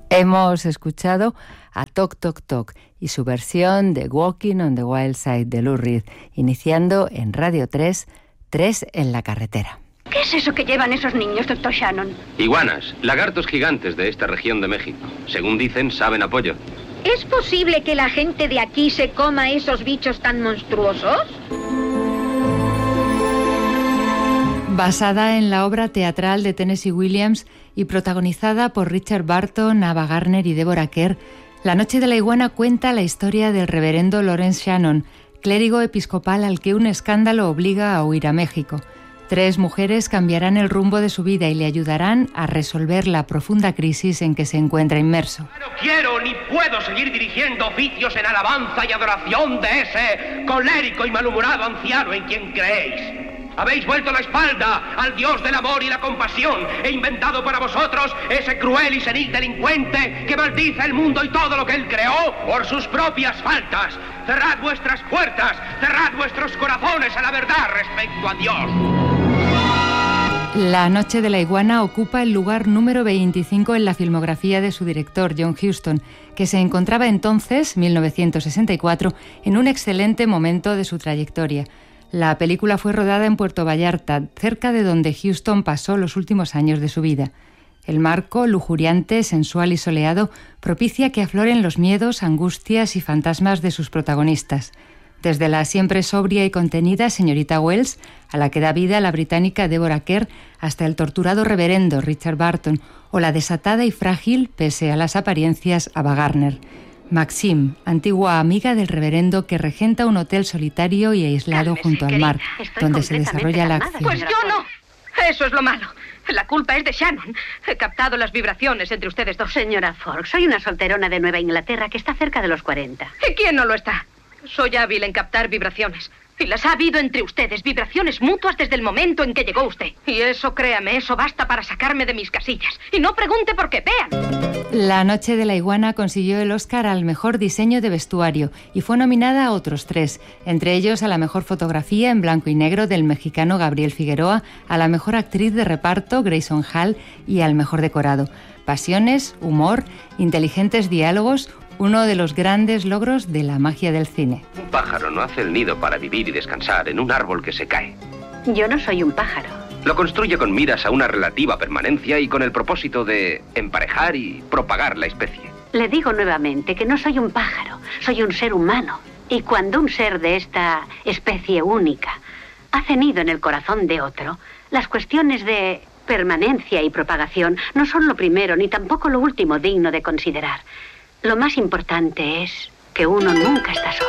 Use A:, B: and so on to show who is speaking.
A: Hemos escuchado a Toc Toc Toc y su versión de Walking on the Wild Side de Lou Reed, iniciando en Radio 3, 3 en la carretera.
B: ¿Qué es eso que llevan esos niños, Dr. Shannon?
C: Iguanas, lagartos gigantes de esta región de México. Según dicen, saben a pollo.
B: ¿Es posible que la gente de aquí se coma esos bichos tan monstruosos?
A: Basada en la obra teatral de Tennessee Williams y protagonizada por Richard Burton, Ava Gardner y Deborah Kerr, La Noche de la Iguana cuenta la historia del reverendo Lawrence Shannon, clérigo episcopal al que un escándalo obliga a huir a México. 3 mujeres cambiarán el rumbo de su vida y le ayudarán a resolver la profunda crisis en que se encuentra inmerso.
D: No quiero ni puedo seguir dirigiendo oficios en alabanza y adoración de ese colérico y malhumorado anciano en quien creéis. Habéis vuelto la espalda al Dios del amor y la compasión e inventado para vosotros ese cruel y senil delincuente que maldice el mundo y todo lo que él creó por sus propias faltas. Cerrad vuestras puertas, cerrad vuestros corazones a la verdad respecto a Dios.
A: La Noche de la Iguana ocupa el lugar número 25 en la filmografía de su director, John Huston, que se encontraba entonces, 1964, en un excelente momento de su trayectoria. La película fue rodada en Puerto Vallarta, cerca de donde Huston pasó los últimos años de su vida. El marco, lujuriante, sensual y soleado, propicia que afloren los miedos, angustias y fantasmas de sus protagonistas. Desde la siempre sobria y contenida señorita Wells, a la que da vida la británica Deborah Kerr, hasta el torturado reverendo Richard Burton, o la desatada y frágil, pese a las apariencias, Ava Gardner. Maxim, antigua amiga del reverendo que regenta un hotel solitario y aislado junto al mar, donde se desarrolla la acción.
B: Pues yo no. Eso es lo malo. La culpa es de Shannon. He captado las vibraciones entre ustedes dos.
E: Señora Fork, soy una solterona de Nueva Inglaterra que está cerca de los 40.
B: ¿Y quién no lo está? Soy hábil en captar vibraciones. Y las ha habido entre ustedes, vibraciones mutuas desde el momento en que llegó usted. Y eso, créame, eso basta para sacarme de mis casillas. Y no pregunte por qué, vean.
A: La Noche de la Iguana consiguió el Oscar al mejor diseño de vestuario y fue nominada a otros 3, entre ellos a la mejor fotografía en blanco y negro del mexicano Gabriel Figueroa, a la mejor actriz de reparto Grayson Hall y al mejor decorado. Pasiones, humor, inteligentes diálogos, uno de los grandes logros de la magia del cine.
C: Un pájaro no hace el nido para vivir y descansar en un árbol que se cae.
E: Yo no soy un pájaro.
C: Lo construye con miras a una relativa permanencia y con el propósito de emparejar y propagar la especie.
E: Le digo nuevamente que no soy un pájaro, soy un ser humano. Y cuando un ser de esta especie única hace nido en el corazón de otro, las cuestiones de permanencia y propagación no son lo primero ni tampoco lo último digno de considerar. Lo más importante es que uno nunca está solo.